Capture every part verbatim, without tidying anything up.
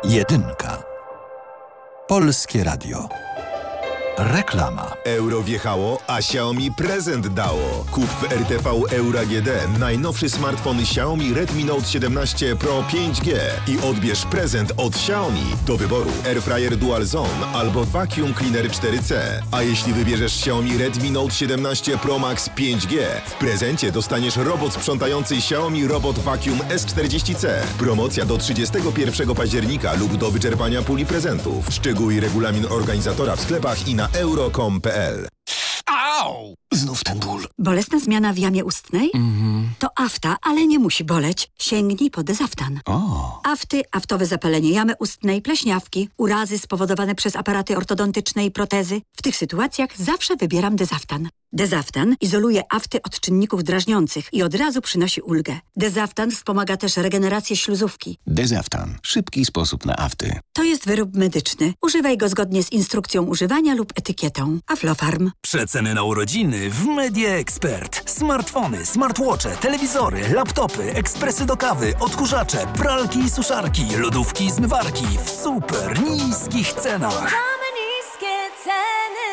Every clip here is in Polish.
Jedynka. Polskie Radio. Reklama. Euro wjechało, a Xiaomi prezent dało. Kup w R T V Euro A G D najnowszy smartfon Xiaomi Redmi Note siedemnaście Pro pięć G i odbierz prezent od Xiaomi. Do wyboru Airfryer Dual Zone albo Vacuum Cleaner cztery C. A jeśli wybierzesz Xiaomi Redmi Note siedemnaście Pro Max pięć G, w prezencie dostaniesz robot sprzątający Xiaomi Robot Vacuum S czterdzieści C. Promocja do trzydziestego pierwszego października lub do wyczerpania puli prezentów. Szczegóły i regulamin organizatora w sklepach i na euro kropka com kropka p l. Au! Znów ten ból. Bolesna zmiana w jamie ustnej? Mhm. To afta, ale nie musi boleć. Sięgnij po Dezaftan. O. Afty, aftowe zapalenie jamy ustnej, pleśniawki, urazy spowodowane przez aparaty ortodontyczne i protezy. W tych sytuacjach zawsze wybieram Dezaftan. Dezaftan izoluje afty od czynników drażniących i od razu przynosi ulgę. Dezaftan wspomaga też regenerację śluzówki. Dezaftan. Szybki sposób na afty. To jest wyrób medyczny. Używaj go zgodnie z instrukcją używania lub etykietą. Aflofarm. Przeceny na urodziny w Media Expert. Smartfony, smartwatche, telewizory, laptopy, ekspresy do kawy, odkurzacze, pralki i suszarki, lodówki i zmywarki w super niskich cenach. Mamy niskie ceny.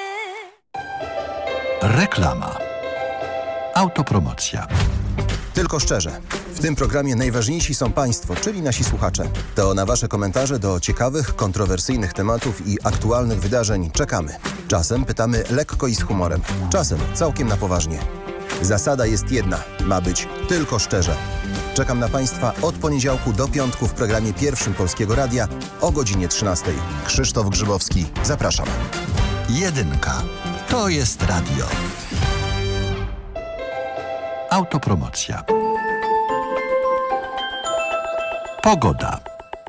Reklama. Autopromocja. Tylko szczerze. W tym programie najważniejsi są Państwo, czyli nasi słuchacze. To na Wasze komentarze do ciekawych, kontrowersyjnych tematów i aktualnych wydarzeń czekamy. Czasem pytamy lekko i z humorem, czasem całkiem na poważnie. Zasada jest jedna. Ma być tylko szczerze. Czekam na Państwa od poniedziałku do piątku w programie pierwszym Polskiego Radia o godzinie trzynastej. Krzysztof Grzybowski. Zapraszam. Jedynka. To jest radio. Autopromocja. Pogoda.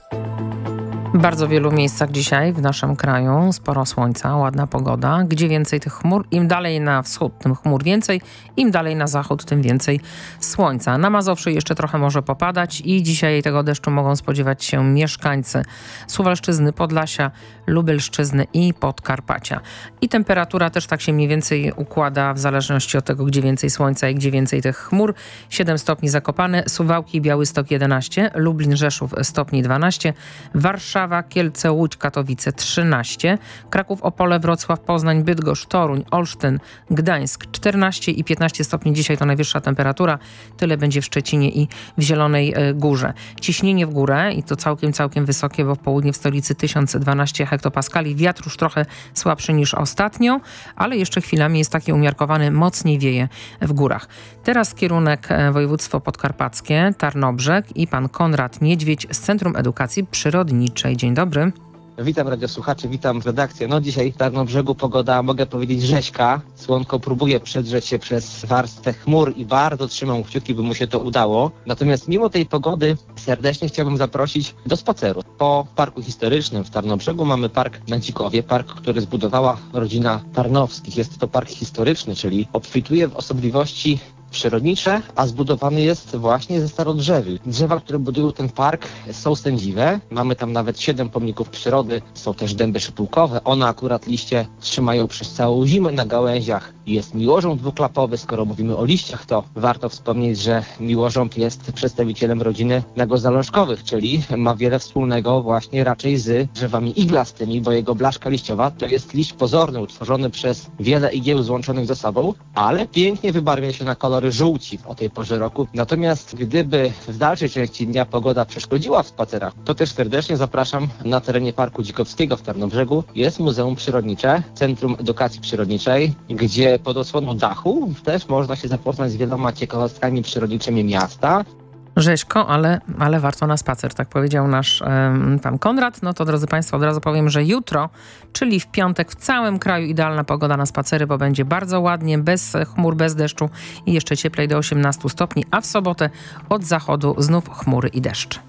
W bardzo wielu miejscach dzisiaj w naszym kraju sporo słońca, ładna pogoda. Gdzie więcej tych chmur, im dalej na wschód, tym chmur więcej, im dalej na zachód, tym więcej słońca. Na Mazowszu jeszcze trochę może popadać i dzisiaj tego deszczu mogą spodziewać się mieszkańcy Suwalszczyzny, Podlasia, Lubelszczyzny i Podkarpacia. I temperatura też tak się mniej więcej układa w zależności od tego, gdzie więcej słońca i gdzie więcej tych chmur. siedem stopni Zakopane, Suwałki, Białystok jedenaście, Lublin, Rzeszów stopni dwanaście, Warszawa, Kielce, Łódź, Katowice trzynaście, Kraków, Opole, Wrocław, Poznań, Bydgoszcz, Toruń, Olsztyn, Gdańsk czternaście i piętnaście stopni. Dzisiaj to najwyższa temperatura. Tyle będzie w Szczecinie i w Zielonej Górze. Ciśnienie w górę i to całkiem, całkiem wysokie, bo w południe w stolicy tysiąc dwanaście hektopaskali. Wiatr już trochę słabszy niż ostatnio, ale jeszcze chwilami jest taki umiarkowany, mocniej wieje w górach. Teraz kierunek województwo podkarpackie, Tarnobrzeg i pan Konrad Niedźwiedź z Centrum Edukacji Przyrodniczej. Dzień dobry. Witam radiosłuchaczy, witam redakcję. No dzisiaj w Tarnobrzegu pogoda, mogę powiedzieć, rzeźka. Słonko próbuje przedrzeć się przez warstwę chmur i bardzo trzymam kciuki, by mu się to udało. Natomiast mimo tej pogody serdecznie chciałbym zaprosić do spaceru. Po Parku Historycznym w Tarnobrzegu mamy park na Dzikowie, park, który zbudowała rodzina Tarnowskich. Jest to park historyczny, czyli obfituje w osobliwości przyrodnicze, a zbudowany jest właśnie ze starodrzewi. Drzewa, które budują ten park, są sędziwe. Mamy tam nawet siedem pomników przyrody. Są też dęby szypułkowe. One akurat liście trzymają przez całą zimę na gałęziach. Jest miłożąb dwuklapowy. Skoro mówimy o liściach, to warto wspomnieć, że miłożąb jest przedstawicielem rodziny nagozalążkowych, czyli ma wiele wspólnego właśnie raczej z drzewami iglastymi, bo jego blaszka liściowa to jest liść pozorny, utworzony przez wiele igieł złączonych ze sobą, ale pięknie wybarwia się na kolor żółci o tej porze roku. Natomiast gdyby w dalszej części dnia pogoda przeszkodziła w spacerach, to też serdecznie zapraszam na terenie Parku Dzikowskiego w Tarnobrzegu. Jest Muzeum Przyrodnicze, Centrum Edukacji Przyrodniczej, gdzie pod osłoną dachu też można się zapoznać z wieloma ciekawostkami przyrodniczymi miasta. Rzeźko, ale, ale warto na spacer, tak powiedział nasz um, pan Konrad. No to drodzy Państwo, od razu powiem, że jutro, czyli w piątek w całym kraju idealna pogoda na spacery, bo będzie bardzo ładnie, bez chmur, bez deszczu i jeszcze cieplej do osiemnastu stopni, a w sobotę od zachodu znów chmury i deszcz.